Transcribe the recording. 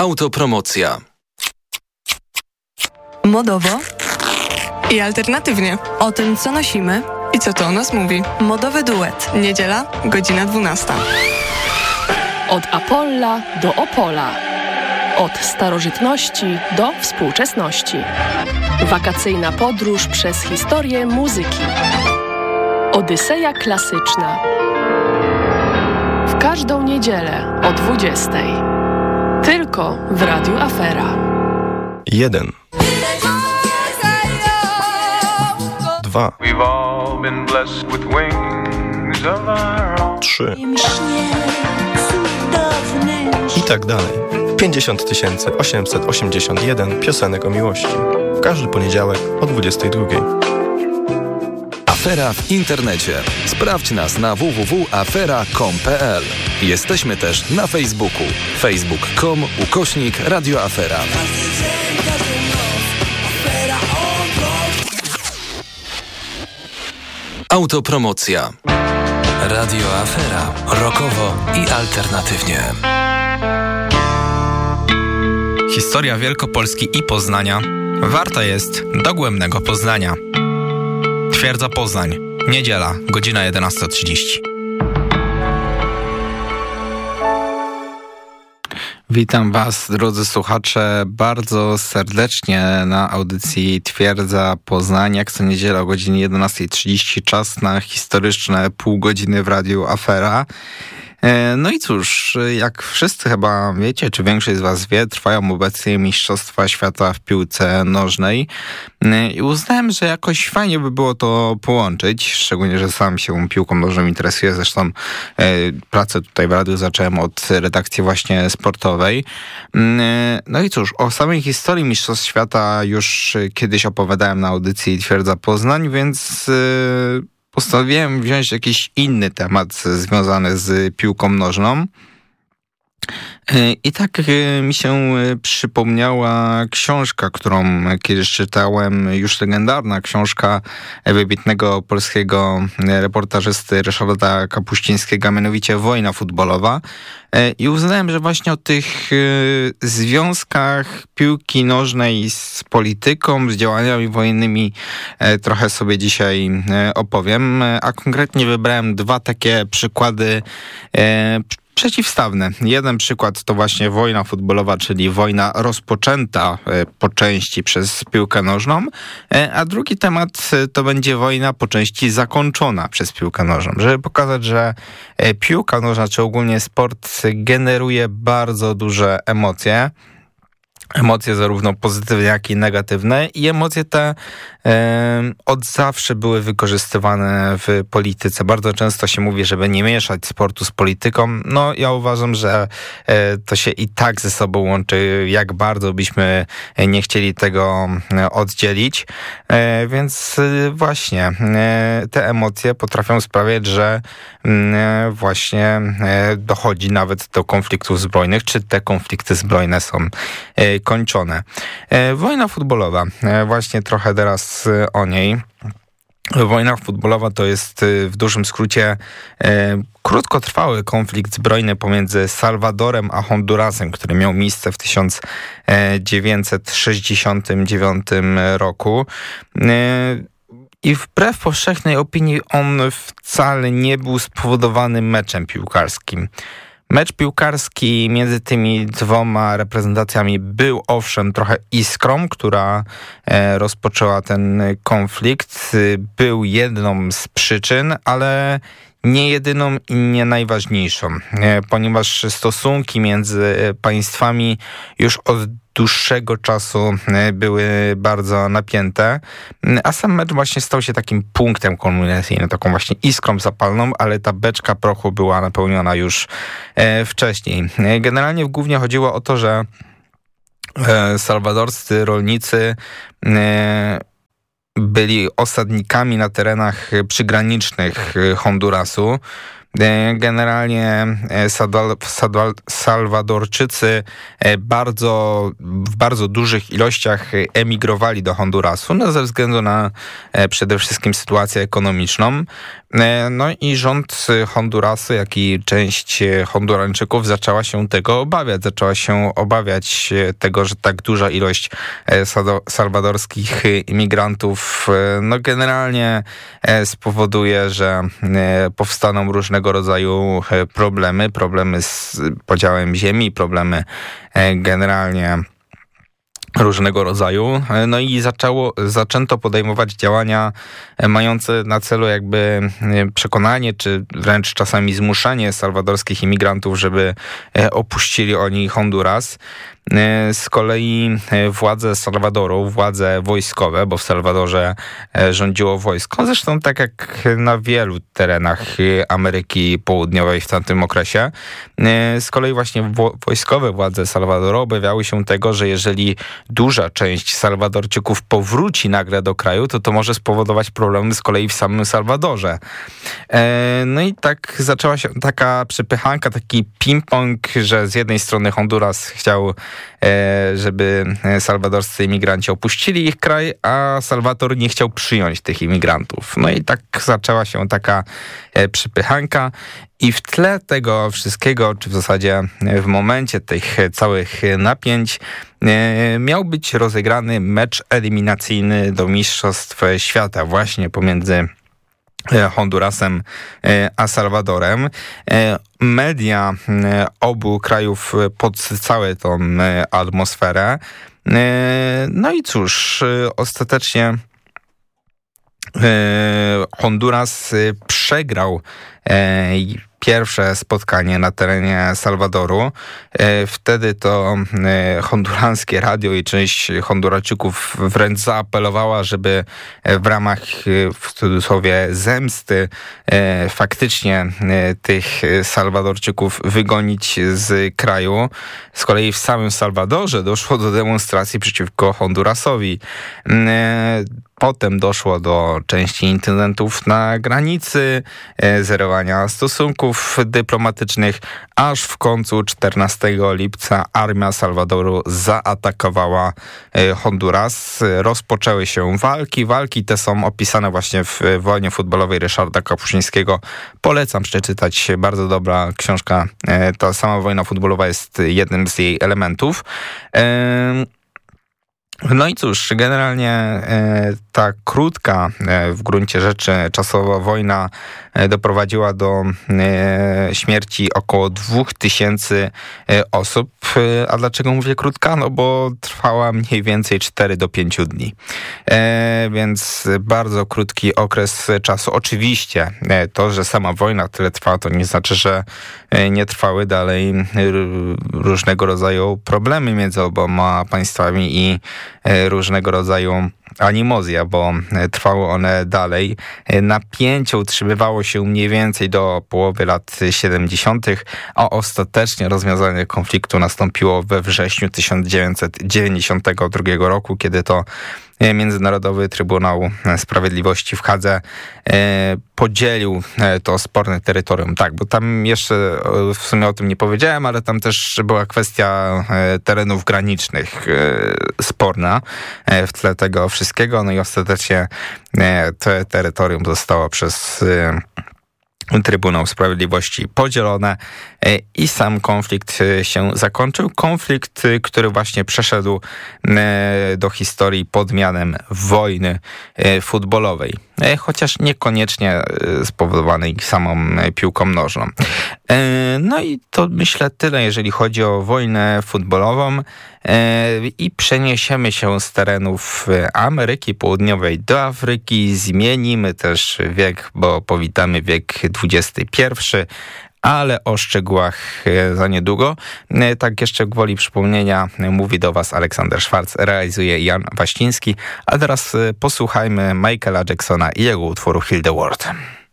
Autopromocja. Modowo i alternatywnie. O tym, co nosimy i co to o nas mówi. Modowy duet. Niedziela, godzina 12. Od Apolla do Opola. Od starożytności do współczesności. Wakacyjna podróż przez historię muzyki. Odyseja klasyczna. W każdą niedzielę o 20:00. Tylko w Radiu Afera. 1. 2. 3. I tak dalej. 50 881 piosenek o miłości. W każdy poniedziałek o 22:00. Afera w internecie. Sprawdź nas na www.afera.com.pl. Jesteśmy też na Facebooku. facebook.com/Radio Afera. Autopromocja. Radio Afera. Rockowo i alternatywnie. Historia Wielkopolski i Poznania warta jest dogłębnego poznania. Twierdza Poznań. Niedziela, godzina 11:30. Witam Was, drodzy słuchacze, bardzo serdecznie na audycji Twierdza Poznań. Jak co niedziela o godzinie 11:30, czas na historyczne pół godziny w Radiu Afera. No i cóż, jak wszyscy chyba wiecie, czy większość z Was wie, trwają obecnie Mistrzostwa Świata w piłce nożnej i uznałem, że jakoś fajnie by było to połączyć, szczególnie, że sam się piłką nożną interesuję, zresztą pracę tutaj w radiu zacząłem od redakcji właśnie sportowej. No i cóż, o samej historii Mistrzostw Świata już kiedyś opowiadałem na audycji Twierdza Poznań, więc postanowiłem wziąć jakiś inny temat związany z piłką nożną. I tak mi się przypomniała książka, którą kiedyś czytałem, już legendarna książka wybitnego polskiego reportażysty Ryszarda Kapuścińskiego, mianowicie Wojna futbolowa. I uznałem, że właśnie o tych związkach piłki nożnej z polityką, z działaniami wojennymi trochę sobie dzisiaj opowiem, a konkretnie wybrałem dwa takie przykłady przeciwstawne. Jeden przykład to właśnie wojna futbolowa, czyli wojna rozpoczęta po części przez piłkę nożną, a drugi temat to będzie wojna po części zakończona przez piłkę nożną. Żeby pokazać, że piłka nożna, czy ogólnie sport generuje bardzo duże emocje. Emocje zarówno pozytywne, jak i negatywne i emocje te od zawsze były wykorzystywane w polityce. Bardzo często się mówi, żeby nie mieszać sportu z polityką. No ja uważam, że to się i tak ze sobą łączy, jak bardzo byśmy nie chcieli tego oddzielić. Więc właśnie te emocje potrafią sprawiać, że właśnie dochodzi nawet do konfliktów zbrojnych, czy te konflikty zbrojne są kończone. Wojna futbolowa. Właśnie trochę teraz o niej. Wojna futbolowa to jest w dużym skrócie krótkotrwały konflikt zbrojny pomiędzy Salwadorem a Hondurasem, który miał miejsce w 1969 roku. I wbrew powszechnej opinii on wcale nie był spowodowany meczem piłkarskim. Mecz piłkarski między tymi dwoma reprezentacjami był owszem trochę iskrą, która rozpoczęła ten konflikt. Był jedną z przyczyn, ale nie jedyną i nie najważniejszą, ponieważ stosunki między państwami już od dłuższego czasu były bardzo napięte, a sam mecz właśnie stał się takim punktem kulminacyjnym, taką właśnie iskrą zapalną, ale ta beczka prochu była napełniona już wcześniej. Generalnie głównie chodziło o to, że salwadorscy rolnicy byli osadnikami na terenach przygranicznych Hondurasu. Generalnie Salwadorczycy w bardzo dużych ilościach emigrowali do Hondurasu, ze względu na przede wszystkim sytuację ekonomiczną. No i rząd Hondurasu, jak i część Hondurańczyków zaczęła się tego obawiać. Zaczęła się obawiać tego, że tak duża ilość salwadorskich imigrantów generalnie spowoduje, że powstaną różnego rodzaju problemy z podziałem ziemi, problemy generalnie różnego rodzaju. No i zaczęto podejmować działania mające na celu jakby przekonanie, czy wręcz czasami zmuszanie salwadorskich imigrantów, żeby opuścili oni Honduras. Z kolei władze Salwadoru, władze wojskowe, bo w Salwadorze rządziło wojsko, zresztą tak jak na wielu terenach Ameryki Południowej w tamtym okresie. Z kolei właśnie wojskowe władze Salwadoru obawiały się tego, że jeżeli duża część Salwadorczyków powróci nagle do kraju, to może spowodować problemy z kolei w samym Salwadorze. No i tak zaczęła się taka przepychanka, taki ping-pong, że z jednej strony Honduras chciał, żeby salwadorscy imigranci opuścili ich kraj, a Salwador nie chciał przyjąć tych imigrantów. No i tak zaczęła się taka przepychanka i w tle tego wszystkiego, czy w zasadzie w momencie tych całych napięć, miał być rozegrany mecz eliminacyjny do Mistrzostw Świata właśnie pomiędzy Hondurasem a Salwadorem. Media obu krajów podsycały tą atmosferę. No i cóż, ostatecznie Honduras przegrał pierwsze spotkanie na terenie Salwadoru. Wtedy to hondurańskie radio i część Honduraczyków wręcz zaapelowała, żeby w ramach, w cudzysłowie, zemsty faktycznie tych Salwadorczyków wygonić z kraju. Z kolei w samym Salwadorze doszło do demonstracji przeciwko Hondurasowi. Potem doszło do części incydentów na granicy, zerowania stosunków dyplomatycznych, aż w końcu 14 lipca armia Salwadoru zaatakowała Honduras. Rozpoczęły się walki. Walki te są opisane właśnie w wojnie futbolowej Ryszarda Kapuścińskiego. Polecam przeczytać, bardzo dobra książka. Ta sama wojna futbolowa jest jednym z jej elementów. No i cóż, generalnie ta krótka w gruncie rzeczy czasowa wojna doprowadziła do śmierci około 2000 osób. A dlaczego mówię krótka? No bo trwała mniej więcej 4 do 5 dni. Więc bardzo krótki okres czasu. Oczywiście to, że sama wojna tyle trwa, to nie znaczy, że nie trwały dalej różnego rodzaju problemy między oboma państwami i różnego rodzaju animozja, bo trwały one dalej. Napięcie utrzymywało się mniej więcej do połowy lat 70., a ostatecznie rozwiązanie konfliktu nastąpiło we wrześniu 1992 roku, kiedy to Międzynarodowy Trybunał Sprawiedliwości w Hadze podzielił to sporne terytorium. Tak, bo tam jeszcze w sumie o tym nie powiedziałem, ale tam też była kwestia terenów granicznych sporna w tle tego wszystkiego. No i ostatecznie to terytorium zostało przez Trybunał Sprawiedliwości podzielone i sam konflikt się zakończył. Konflikt, który właśnie przeszedł do historii pod mianem wojny futbolowej, chociaż niekoniecznie spowodowanej samą piłką nożną. No i to myślę tyle, jeżeli chodzi o wojnę futbolową, i przeniesiemy się z terenów Ameryki Południowej do Afryki. Zmienimy też wiek, bo powitamy wiek XXI, ale o szczegółach za niedługo. Tak jeszcze gwoli przypomnienia, mówi do Was Aleksander Szwarc, realizuje Jan Waściński, a teraz posłuchajmy Michaela Jacksona i jego utworu Heal the World.